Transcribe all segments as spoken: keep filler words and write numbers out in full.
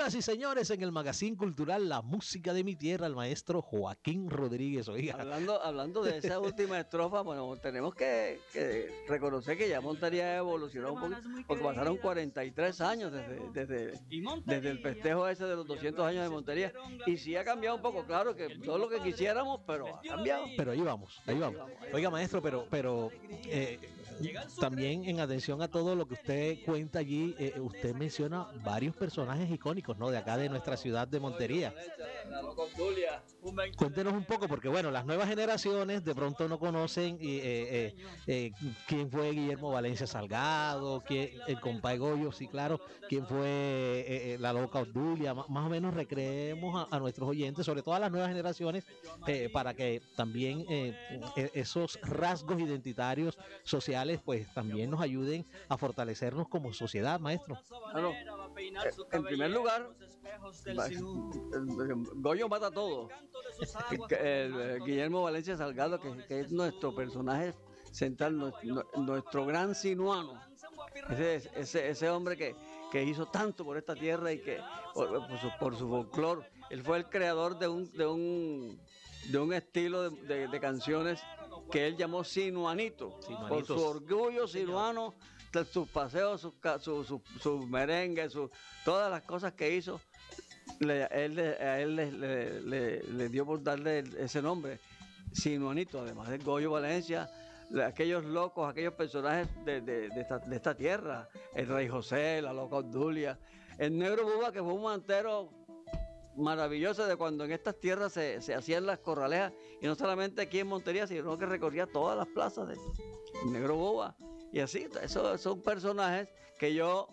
Señoras y señores, en el Magazine Cultural La Música de mi Tierra, el maestro Joaquín Rodríguez. Oiga. Hablando, hablando de esa última estrofa, bueno, tenemos que, que reconocer que ya Montería evolucionó un poquito, porque pasaron cuarenta y tres años desde, desde, desde el festejo ese de los doscientos años de Montería, y sí ha cambiado un poco, claro que todo lo que quisiéramos, pero ha cambiado. Pero ahí vamos, ahí vamos. Oiga, maestro, pero, pero eh, también en atención a todo lo que usted cuenta allí, eh, usted menciona varios personajes icónicos, ¿no? De acá de nuestra ciudad de Montería. Cuéntenos un poco, porque bueno, las nuevas generaciones de pronto no conocen eh, eh, eh, quién fue Guillermo Valencia Salgado, quién, el compadre Goyo, sí, claro, quién fue eh, eh, la loca Obdulia. Más, más o menos recreemos a, a nuestros oyentes, sobre todo a las nuevas generaciones, eh, para que también eh, esos rasgos identitarios sociales pues también nos ayuden a fortalecernos como sociedad, maestro. Claro. En primer lugar, Goyo mata todo. El, el Guillermo Valencia Salgado, que, que es nuestro personaje central, nuestro, nuestro gran sinuano. Ese, ese, ese hombre que, que hizo tanto por esta tierra y que por, por su, por su folclore. Él fue el creador de un, de un, de un estilo de, de, de canciones que él llamó sinuanito, por su orgullo sinuano, sus paseos, sus su, su, su merengue, su, todas las cosas que hizo. Le, él, a él le, le, le, le dio por darle ese nombre, sinuanito, además de Goyo Valencia, aquellos locos, aquellos personajes de, de, de, esta, de esta tierra, el Rey José, la loca Obdulia, el Negro Buba, que fue un mantero maravilloso de cuando en estas tierras se, se hacían las corralejas, y no solamente aquí en Montería, sino que recorría todas las plazas de el Negro Buba. Y así, esos son personajes que yo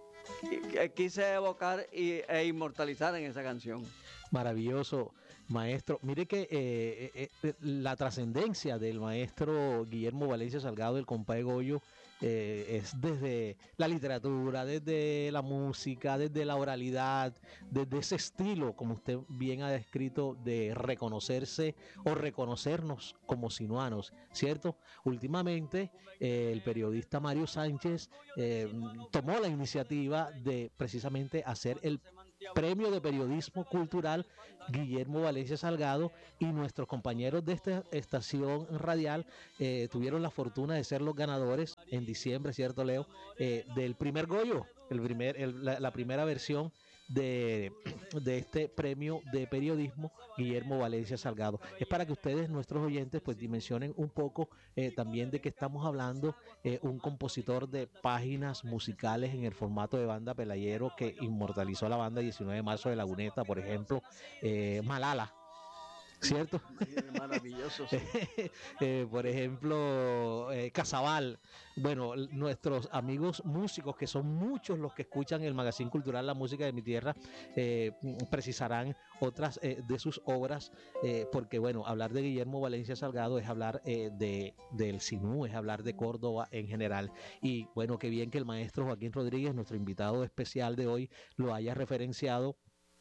quise evocar y, e inmortalizar en esa canción. Maravilloso, maestro. Mire que eh, eh, la trascendencia del maestro Guillermo Valencia Salgado, el compadre Goyo, eh, es desde la literatura, desde la música, desde la oralidad, desde ese estilo, como usted bien ha descrito, de reconocerse o reconocernos como sinuanos, ¿cierto? Últimamente, eh, el periodista Mario Sánchez eh, tomó la iniciativa de precisamente hacer el Premio de Periodismo Cultural Guillermo Valencia Salgado, y nuestros compañeros de esta estación radial eh, tuvieron la fortuna de ser los ganadores en diciembre, ¿cierto, Leo? Eh, del primer Goyo, el primer, el, la, la primera versión de, de este premio de periodismo Guillermo Valencia Salgado. Es para que ustedes, nuestros oyentes, pues dimensionen un poco eh, también de qué estamos hablando. Eh, un compositor de páginas musicales en el formato de banda Pelayero, que inmortalizó la banda diecinueve de marzo de Laguneta, por ejemplo, eh, Malala, ¿cierto? Maravilloso. Sí. eh, por ejemplo, eh, Casabal. Bueno, nuestros amigos músicos, que son muchos los que escuchan el Magazine Cultural La Música de mi Tierra, eh, precisarán otras eh, de sus obras, eh, porque bueno, hablar de Guillermo Valencia Salgado es hablar eh, de del Sinú, es hablar de Córdoba en general. Y bueno, qué bien que el maestro Joaquín Rodríguez, nuestro invitado especial de hoy, lo haya referenciado.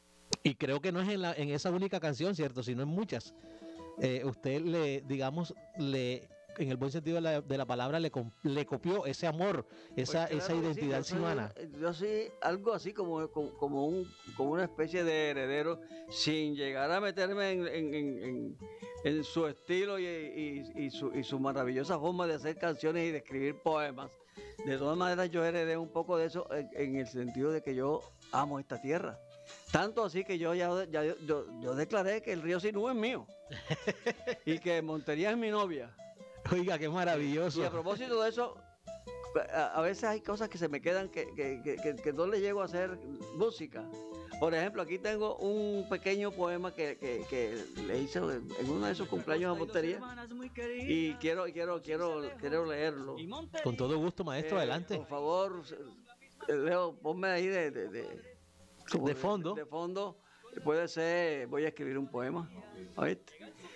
Y creo que no es en, la, en esa única canción, ¿cierto? Sino en muchas. Eh, usted le, digamos, le, en el buen sentido de la, de la palabra, le, le copió ese amor, esa, pues claro, esa identidad sí, sinuana. Yo, yo sí, algo así como, como, como, un, como una especie de heredero, sin llegar a meterme en, en, en, en, en su estilo y, y, y, su, y su maravillosa forma de hacer canciones y de escribir poemas. De todas maneras, yo heredé un poco de eso en, en el sentido de que yo amo esta tierra. Tanto así que yo ya, ya yo, yo declaré que el río Sinú es mío y que Montería es mi novia. Oiga, qué maravilloso. Y a propósito de eso, a, a veces hay cosas que se me quedan que, que, que, que no le llego a hacer música. Por ejemplo, aquí tengo un pequeño poema que, que, que le hice en uno de esos cumpleaños a Montería y quiero, quiero, quiero, quiero leerlo. Con todo gusto, maestro, eh, adelante. Por favor, Leo, ponme ahí de... de, de De fondo. De, de fondo, puede ser, voy a escribir un poema, ¿oíste?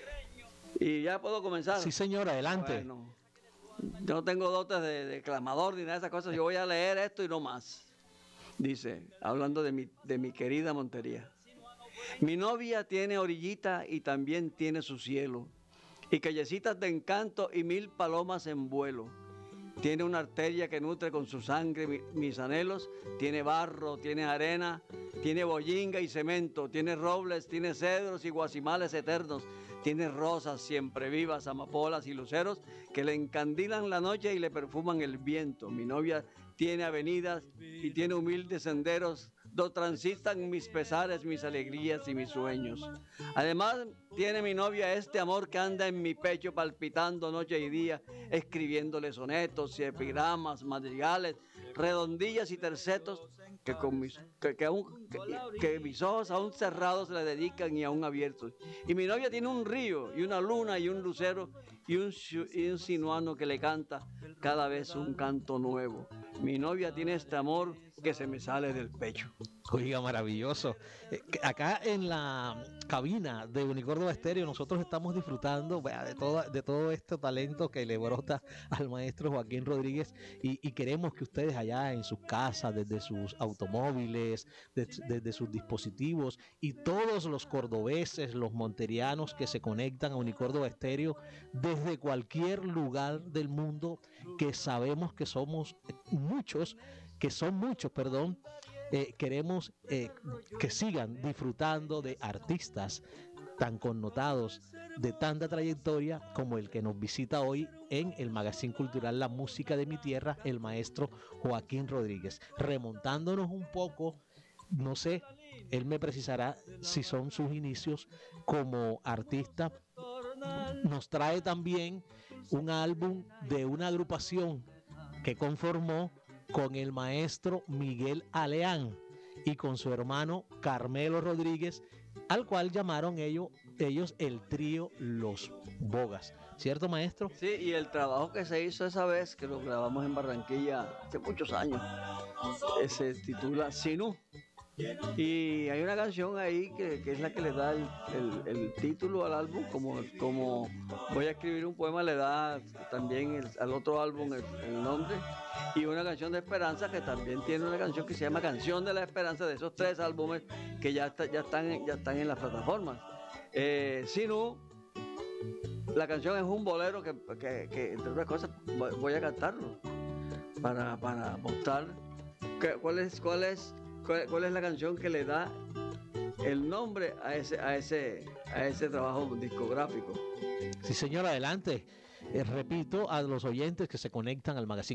Y ya puedo comenzar. Sí, señor, adelante. Bueno, yo no tengo dotes de declamador ni nada de esas cosas, yo voy a leer esto y no más. Dice, hablando de mi, de mi querida Montería. Mi novia tiene orillita y también tiene su cielo, y callecitas de encanto y mil palomas en vuelo. tiene una arteria que nutre con su sangre mi, mis anhelos, tiene barro, tiene arena, tiene boyinga y cemento, tiene robles, tiene cedros y guacimales eternos, tiene rosas siempre vivas, amapolas y luceros que le encandilan la noche y le perfuman el viento. Mi novia tiene avenidas y tiene humildes senderos donde transitan mis pesares, mis alegrías y mis sueños. Además, tiene mi novia este amor que anda en mi pecho palpitando noche y día, escribiéndole sonetos y epigramas, madrigales, redondillas y tercetos que, con mis, que, que, aún, que, que mis ojos aún cerrados le dedican y aún abiertos. Y mi novia tiene un río y una luna y un lucero y un, y un sinuano que le canta cada vez un canto nuevo. Mi novia tiene este amor que se me sale del pecho. Oiga, maravilloso. Eh, acá en la cabina de Unicórdoba Estéreo nosotros estamos disfrutando vea, de, toda, de todo este talento que le brota al maestro Joaquín Rodríguez y, y queremos que ustedes allá en sus casas, desde sus automóviles, desde, desde sus dispositivos y todos los cordobeses, los monterianos que se conectan a Unicórdoba Estéreo desde cualquier lugar del mundo, que sabemos que somos muchos, que son muchos, perdón, eh, queremos eh, que sigan disfrutando de artistas tan connotados, de tanta trayectoria como el que nos visita hoy en el Magazine Cultural La Música de mi Tierra, el maestro Joaquín Rodríguez. Remontándonos un poco, no sé, él me precisará si son sus inicios como artista. Nos trae también un álbum de una agrupación que conformó con el maestro Miguel Aleán y con su hermano Carmelo Rodríguez, al cual llamaron ellos, ellos el trío Los Bogas. ¿Cierto, maestro? Sí, y el trabajo que se hizo esa vez, que lo grabamos en Barranquilla hace muchos años, se titula Sinú. Y hay una canción ahí que, que es la que le da el, el, el título al álbum, como, como voy a escribir un poema, le da también el, al otro álbum el, el nombre, y una canción de esperanza que también tiene una canción que se llama Canción de la Esperanza, de esos tres álbumes que ya, está, ya, están, ya están en las plataformas. Eh, Sinú, la canción es un bolero que, que, que entre otras cosas voy a cantarlo para, para mostrar que, cuál es, cuál es ¿Cuál, ¿Cuál es la canción que le da el nombre a ese, a ese, a ese trabajo discográfico? Sí, señor, adelante. Eh, repito a los oyentes que se conectan al Magazine